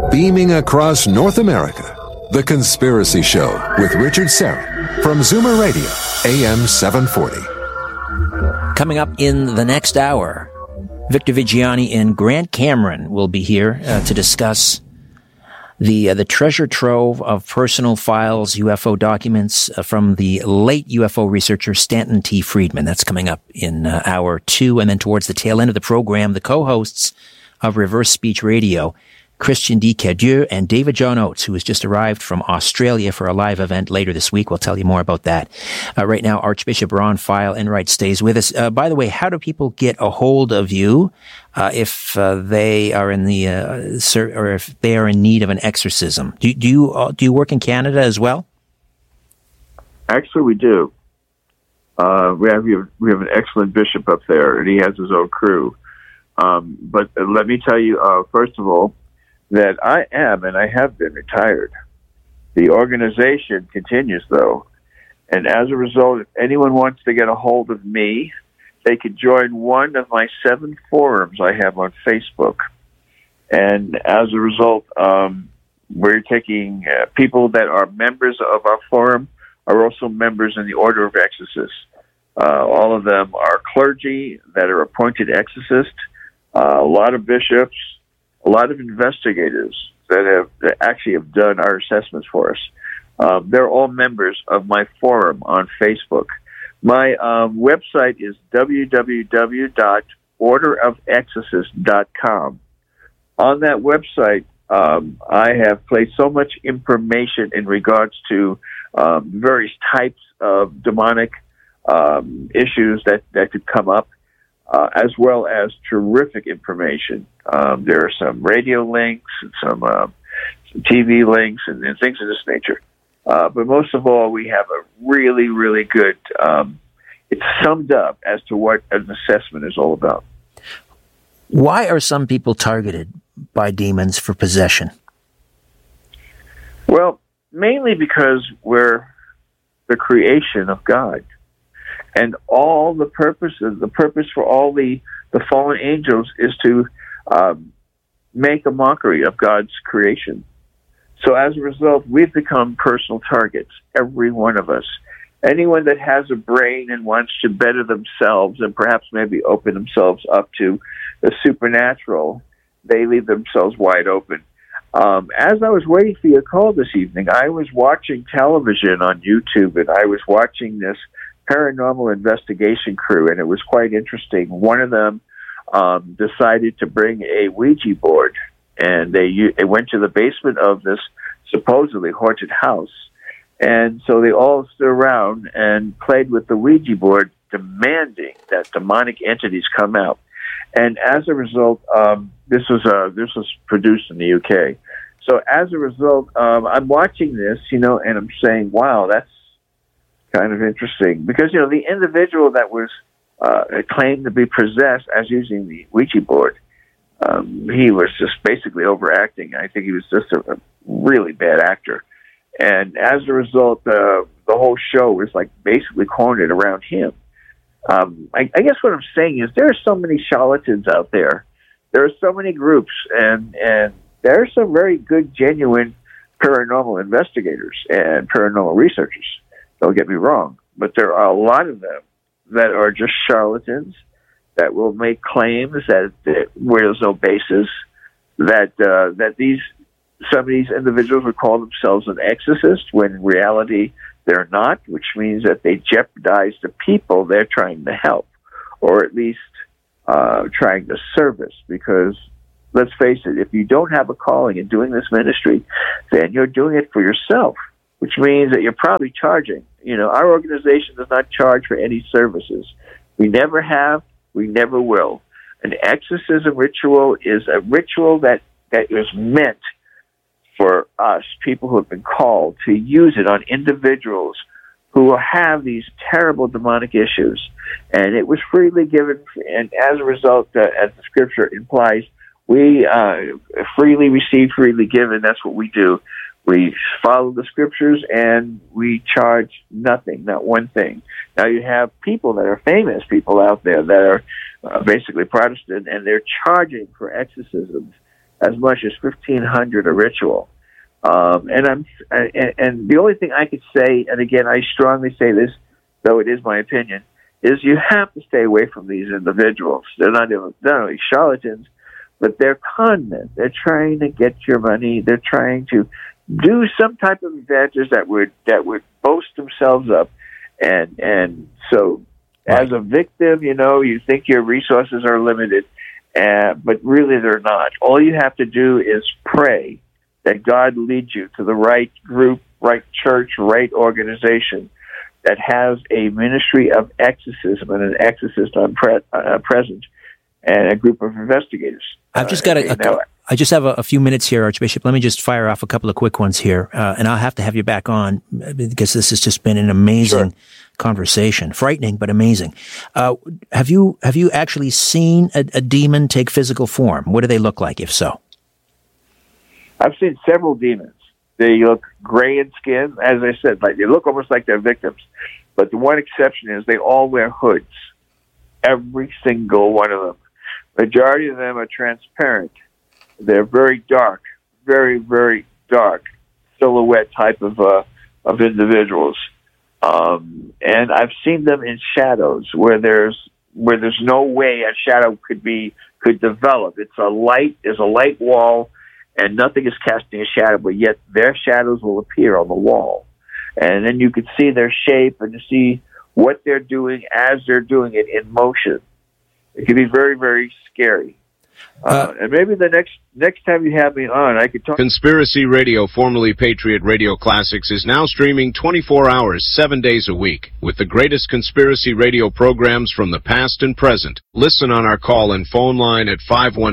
Beaming across North America, The Conspiracy Show with Richard Syrett from Zoomer Radio, AM 740. Coming up in the next hour, Victor Viggiani and Grant Cameron will be here to discuss the treasure trove of personal files, UFO documents from the late UFO researcher Stanton T. Friedman. That's coming up in hour 2. And then towards the tail end of the program, the co-hosts of Reverse Speech Radio, Christian D. Cadieux and David John Oates, who has just arrived from Australia for a live event later this week. We'll tell you more about that. Right now, Archbishop Ron File Enright stays with us. By the way, how do people get a hold of you if they are in the or if they are in need of an exorcism? Do you work in Canada as well? Actually, we do. We have an excellent bishop up there, and he has his own crew. But let me tell you, first of all, that I am and I have been retired. The organization continues, though. And as a result, if anyone wants to get a hold of me, they could join one of my 7 forums I have on Facebook. And as a result, we're taking people that are members of our forum are also members in the Order of Exorcists. All of them are clergy that are appointed exorcists, a lot of bishops, a lot of investigators that actually have done our assessments for us. They're all members of my forum on Facebook. My website is www.orderofexorcists.com. On that website, I have placed so much information in regards to various types of demonic issues that could come up, as well as terrific information. There are some radio links and some TV links and things of this nature. But most of all, we have a really, really good, it's summed up as to what an assessment is all about. Why are some people targeted by demons for possession? Well, mainly because we're the creation of God. And all the purpose for all the fallen angels is to make a mockery of God's creation. So as a result, we've become personal targets, every one of us. Anyone that has a brain and wants to better themselves and perhaps maybe open themselves up to the supernatural, they leave themselves wide open. As I was waiting for your call this evening, I was watching television on YouTube, and I was watching this paranormal investigation crew, and it was quite interesting. One of them decided to bring a Ouija board, and they went to the basement of this supposedly haunted house. And so they all stood around and played with the Ouija board, demanding that demonic entities come out. And as a result, this was produced in the UK. So as a result, I'm watching this, and I'm saying, wow, that's kind of interesting. Because, the individual that was claimed to be possessed as using the Ouija board, he was just basically overacting. I think he was just a really bad actor. And as a result, the whole show was basically cornered around him. I guess what I'm saying is there are so many charlatans out there. There are so many groups, and there are some very good, genuine paranormal investigators and paranormal researchers. Don't get me wrong, but there are a lot of them that are just charlatans that will make claims that where there's no basis, that some of these individuals would call themselves an exorcist when in reality they're not, which means that they jeopardize the people they're trying to help, or at least trying to service. Because let's face it, if you don't have a calling in doing this ministry, then you're doing it for yourself, which means that you're probably charging. Our organization does not charge for any services. We never have, we never will. An exorcism ritual is a ritual that is meant for us, people who have been called, to use it on individuals who have these terrible demonic issues. And it was freely given, and as a result, as the scripture implies, we freely receive, freely given. That's what we do. We follow the scriptures, and we charge nothing, not one thing. Now, you have people that are famous people out there that are basically Protestant, and they're charging for exorcisms. as much as 1,500 a ritual. And the only thing I could say, and again, I strongly say this, though it is my opinion, is you have to stay away from these individuals. They're not only charlatans, but they're con men. They're trying to get your money. They're trying to do some type of advantage that would boast themselves up, and so as a victim, you think your resources are limited, but really they're not. All you have to do is pray that God leads you to the right group, right church, right organization that has a ministry of exorcism and an exorcist present and a group of investigators. I just have a few minutes here, Archbishop. Let me just fire off a couple of quick ones here, and I'll have to have you back on because this has just been an amazing conversation. Frightening, but amazing. Have you actually seen a demon take physical form? What do they look like, if so? I've seen several demons. They look gray in skin. As I said, they look almost like they're victims. But the one exception is they all wear hoods. Every single one of them. Majority of them are transparent. They're very dark, very, very dark silhouette type of individuals. And I've seen them in shadows where there's no way a shadow could develop. There's a light wall, and nothing is casting a shadow, but yet their shadows will appear on the wall. And then you can see their shape and to see what they're doing as they're doing it in motion. It can be very, very scary. And maybe the next time you have me on, I could talk. Conspiracy Radio, formerly Patriot Radio Classics, is now streaming 24 hours, 7 days a week, with the greatest conspiracy radio programs from the past and present. Listen on our call and phone line at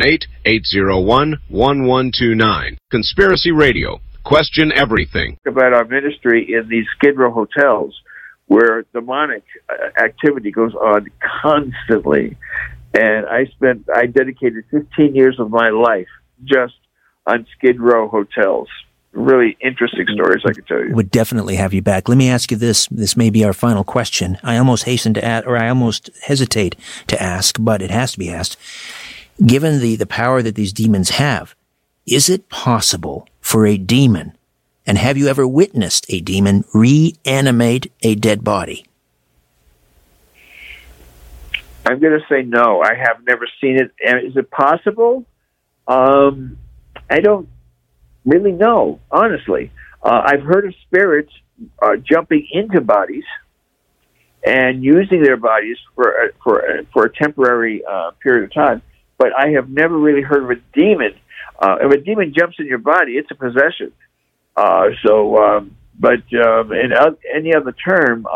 518-801-1129. Conspiracy Radio. Question everything. About our ministry in these Skid Row hotels, where demonic activity goes on constantly. And I dedicated 15 years of my life just on Skid Row hotels. Really interesting stories, I could tell you. Would definitely have you back. Let me ask you this. This may be our final question. I almost hesitate to ask, but it has to be asked. Given the power that these demons have, is it possible for a demon, and have you ever witnessed a demon reanimate a dead body? I'm going to say no. I have never seen it. Is it possible? I don't really know, honestly. I've heard of spirits jumping into bodies and using their bodies for a temporary period of time, but I have never really heard of a demon. If a demon jumps in your body, it's a possession. But in any other term,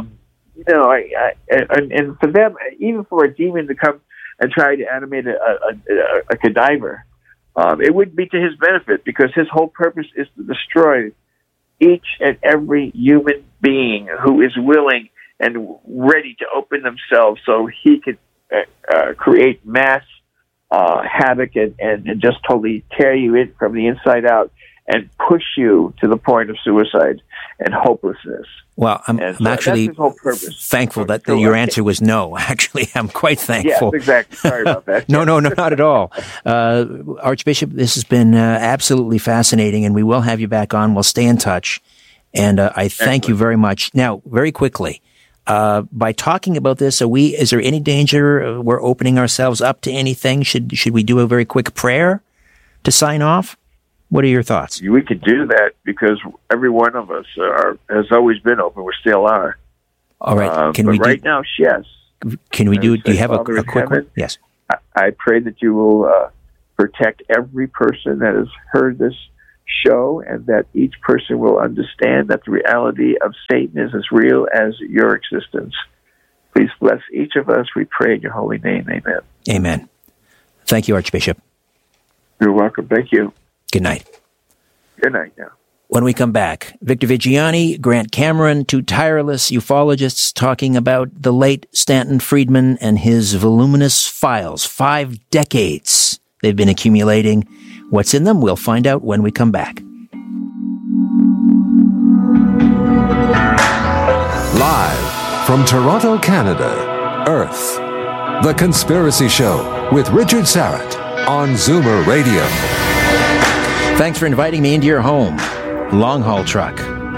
and for them, even for a demon to come and try to animate a cadaver, it would be to his benefit, because his whole purpose is to destroy each and every human being who is willing and ready to open themselves so he could create mass havoc and just totally tear you in from the inside out and push you to the point of suicide and hopelessness. Well, I'm actually thankful that your answer was no. Actually, I'm quite thankful. Yes, exactly. Sorry about that. No, not at all. Archbishop, this has been absolutely fascinating, and we will have you back on. We'll stay in touch, and I thank you very much. Now, very quickly, by talking about this, is there any danger we're opening ourselves up to anything? Should we do a very quick prayer to sign off? What are your thoughts? We could do that because every one of us has always been open. We still are. All right. Right now, yes. Can we do you have a quick one? Yes. I pray that you will protect every person that has heard this show, and that each person will understand that the reality of Satan is as real as your existence. Please bless each of us. We pray in your holy name. Amen. Amen. Thank you, Archbishop. You're welcome. Thank you. Good night. Good night now. When we come back, Victor Viggiani, Grant Cameron, two tireless ufologists talking about the late Stanton Friedman and his voluminous files. 5 decades they've been accumulating. What's in them? We'll find out when we come back. Live from Toronto, Canada, Earth. The Conspiracy Show with Richard Syrett on Zoomer Radio. Thanks for inviting me into your home. Long-haul truck,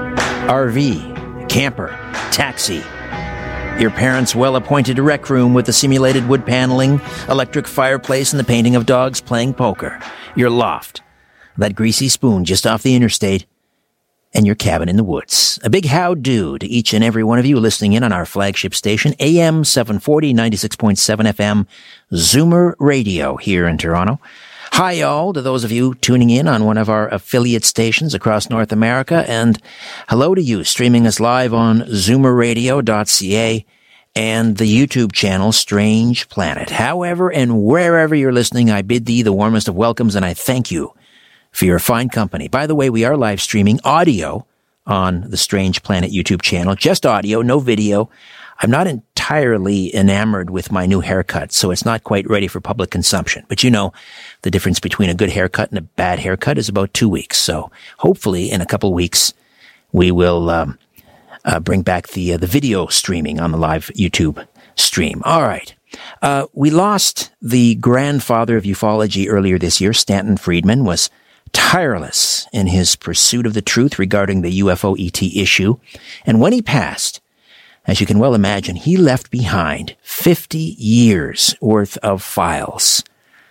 RV, camper, taxi. Your parents' well-appointed rec room with the simulated wood paneling, electric fireplace, and the painting of dogs playing poker. Your loft, that greasy spoon just off the interstate, and your cabin in the woods. A big how-do to each and every one of you listening in on our flagship station, AM 740, 96.7 FM, Zoomer Radio here in Toronto. Hi, y'all, to those of you tuning in on one of our affiliate stations across North America, and hello to you streaming us live on zoomerradio.ca and the YouTube channel Strange Planet. However and wherever you're listening, I bid thee the warmest of welcomes, and I thank you for your fine company. By the way, we are live streaming audio on the Strange Planet YouTube channel, just audio, no video. I'm not entirely enamored with my new haircut, so it's not quite ready for public consumption. But you know, the difference between a good haircut and a bad haircut is about 2 weeks. So hopefully in a couple weeks, we will bring back the video streaming on the live YouTube stream. All right. We lost the grandfather of ufology earlier this year. Stanton Friedman was tireless in his pursuit of the truth regarding the UFO ET issue. And when he passed, as you can well imagine, he left behind 50 years worth of files.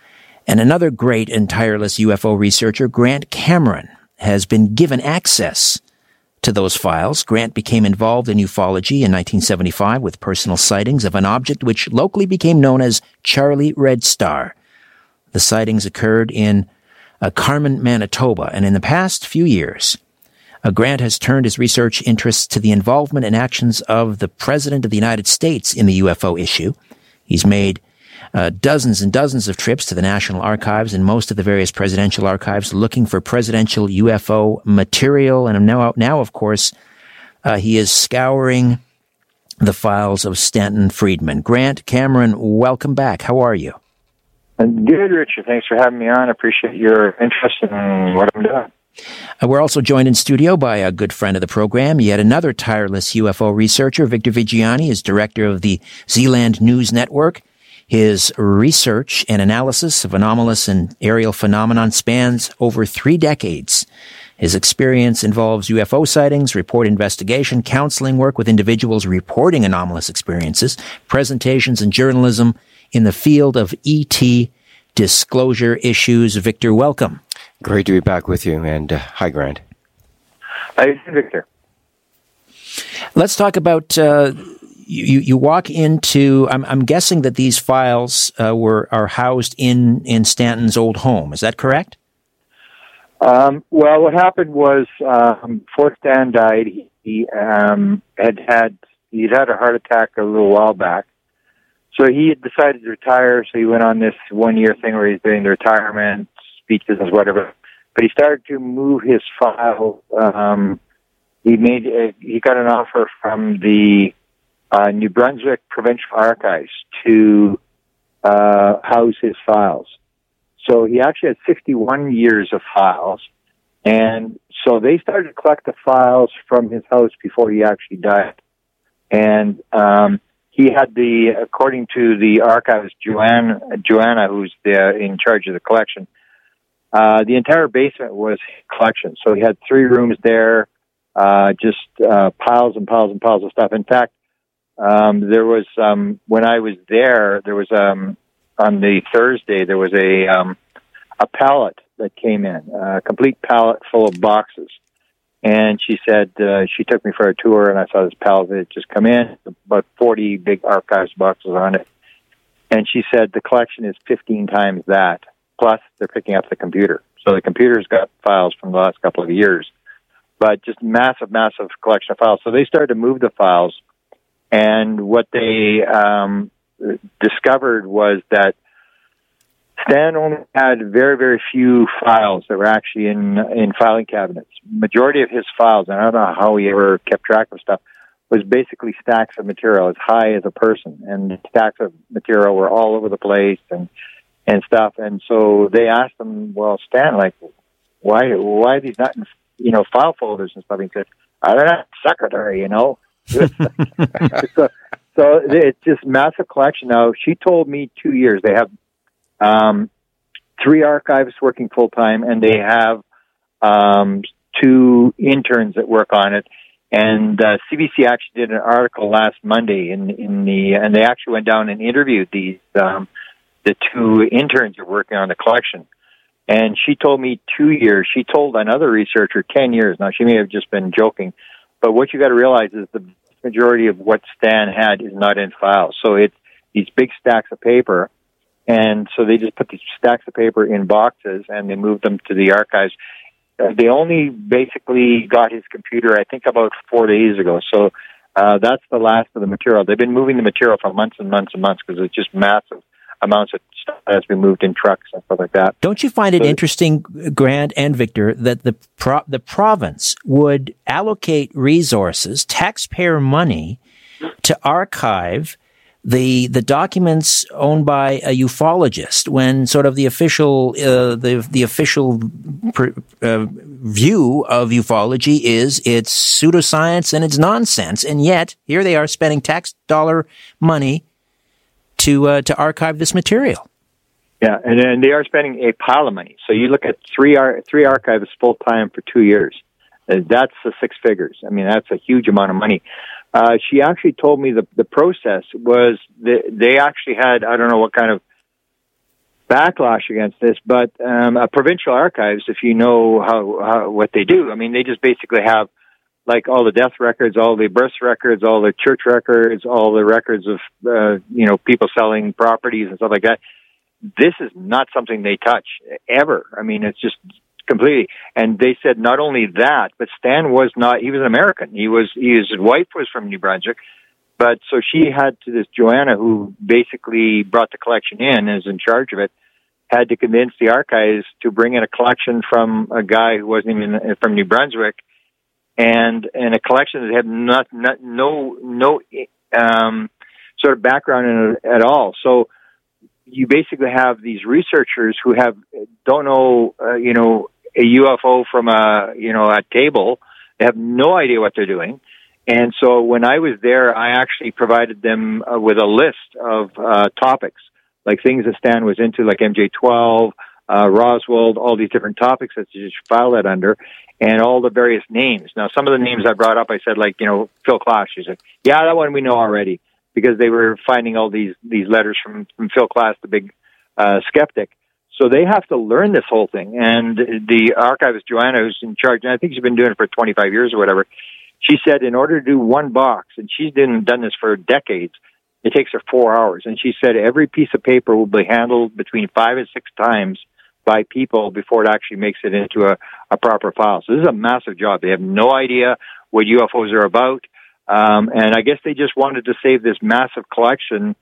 And another great and tireless UFO researcher, Grant Cameron, has been given access to those files. Grant became involved in ufology in 1975 with personal sightings of an object which locally became known as Charlie Red Star. The sightings occurred in Carmen, Manitoba, and in the past few years, Grant has turned his research interests to the involvement and actions of the President of the United States in the UFO issue. He's made dozens and dozens of trips to the National Archives and most of the various presidential archives looking for presidential UFO material. And now of course, he is scouring the files of Stanton Friedman. Grant Cameron, welcome back. How are you? I'm good, Richard. Thanks for having me on. I appreciate your interest in what I'm doing. We're also joined in studio by a good friend of the program, yet another tireless UFO researcher. Victor Viggiani is director of the Zealand News Network. His research and analysis of anomalous and aerial phenomenon spans over 3 decades. His experience involves UFO sightings, report investigation, counseling work with individuals reporting anomalous experiences, presentations and journalism in the field of ET disclosure issues. Victor, welcome. Great to be back with you, and hi, Grant. Hi, Victor. Let's talk about, you walk into, I'm guessing that these files are housed in Stanton's old home. Is that correct? Well, what happened was, before Stan died, he'd had a heart attack a little while back. So he had decided to retire, so he went on this 1-year thing where he's doing the retirement speeches and whatever. But he started to move his file. He got an offer from the New Brunswick Provincial Archives to house his files. So he actually had 61 years of files. And so they started to collect the files from his house before he actually died. And he had according to the archivist, Joanna, who's in charge of the collection, the entire basement was collection. So he had 3 rooms there, just piles and piles and piles of stuff. In fact, there was, when I was there was, on the Thursday, there was a pallet that came in, a complete pallet full of boxes. And she said, she took me for a tour, and I saw this pallet that had just come in, about 40 big archives boxes on it. And she said the collection is 15 times that, plus they're picking up the computer. So the computer's got files from the last couple of years, but just massive, massive collection of files. So they started to move the files, and what they discovered was that Stan only had very, very few files that were actually in filing cabinets. Majority of his files, and I don't know how he ever kept track of stuff, was basically stacks of material as high as a person, and stacks of material were all over the place and stuff. And so they asked him, well, Stan, like, why are these not in, file folders and stuff? He said, I don't know, secretary, So it's just massive collection. Now, she told me 2 years. They have 3 archivists working full time, and they have two interns that work on it. And CBC actually did an article last Monday and they actually went down and interviewed the two interns who are working on the collection. And she told me 2 years. She told another researcher 10 years. Now, she may have just been joking. But what you got to realize is the majority of what Stan had is not in files. So it's these big stacks of paper. And so they just put these stacks of paper in boxes and they moved them to the archives. They only basically got his computer, I think, about 4 days ago. So that's the last of the material. They've been moving the material for months and months and months because it's just massive amounts of stuff that has been moved in trucks and stuff like that. Don't you find it interesting, Grant and Victor, that the province would allocate resources, taxpayer money, to archive the documents owned by a ufologist when sort of the official view of ufology is it's pseudoscience and it's nonsense, and yet here they are spending tax dollar money to archive this material. Yeah, and they are spending a pile of money. So you look at three archivists full time for 2 years. That's the six figures. I mean, that's a huge amount of money. She actually told me the process was they actually had, I don't know what kind of backlash against this, but provincial archives, if you know how what they do, I mean, they just basically have like all the death records, all the birth records, all the church records, all the records of people selling properties and stuff like that. This is not something they touch ever. I mean, it's just completely. And they said not only that, but Stan was not. He was an American. His wife was from New Brunswick, but so she had to this Joanna who basically brought the collection in, is in charge of it, had to convince the archives to bring in a collection from a guy who wasn't even from New Brunswick, and a collection that had no sort of background in it at all. So you basically have these researchers who don't know a UFO from a table. They have no idea what they're doing. And so when I was there, I actually provided them with a list of topics, like things that Stan was into, like MJ-12, Roswell, all these different topics that you just file that under, and all the various names. Now, some of the names I brought up, I said, like, Phil Klass. She said, yeah, that one we know already, because they were finding all these letters from Phil Klass, the big skeptic. So they have to learn this whole thing. And the archivist, Joanna, who's in charge, and I think she's been doing it for 25 years or whatever, she said in order to do one box, and she's done this for decades, it takes her 4 hours. And she said every piece of paper will be handled between 5 and 6 times by people before it actually makes it into a proper file. So this is a massive job. They have no idea what UFOs are about. And I guess they just wanted to save this massive collection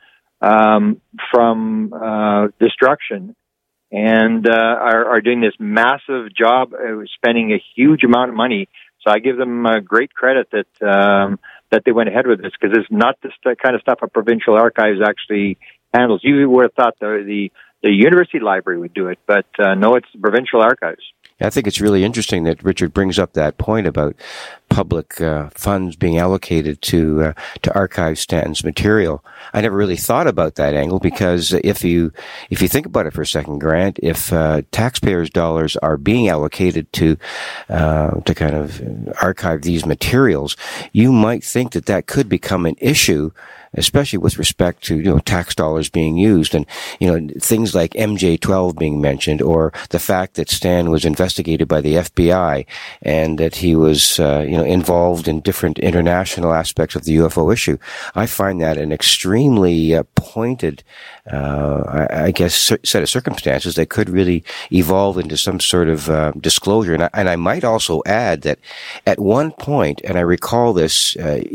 from destruction, and are doing this massive job, spending a huge amount of money. So I give them great credit that they went ahead with this, because it's not this kind of stuff a provincial archives actually handles. You would have thought the university library would do it, but no, it's the provincial archives. I think it's really interesting that Richard brings up that point about public funds being allocated to archive Stanton's material. I never really thought about that angle, because if you think about it for a second, Grant, if taxpayers' dollars are being allocated to kind of archive these materials, you might think that could become an issue, especially with respect to, tax dollars being used, and, things like MJ-12 being mentioned, or the fact that Stan was investigated by the FBI and that he was, involved in different international aspects of the UFO issue. I find that an extremely pointed, set of circumstances that could really evolve into some sort of disclosure. And I might also add that at one point, and I recall this,